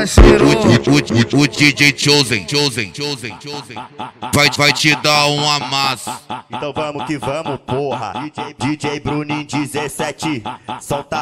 parceiro. O DJ Chosen vai te dar um amasso. Então vamos que vamos, porra. DJ Bruninho 17, solta